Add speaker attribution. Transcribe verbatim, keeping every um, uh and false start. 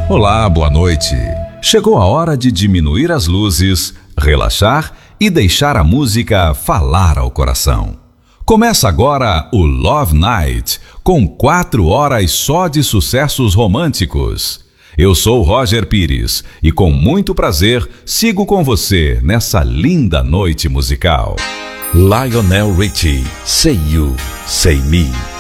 Speaker 1: Olá, boa noite. Chegou a hora de diminuir as luzes, relaxar e deixar a música falar ao coração. Começa agora o Love Night, com quatro horas só de sucessos românticos. Eu sou Roger Pires e com muito prazer sigo com você nessa linda noite musical. Lionel Richie, Say You, Say Me.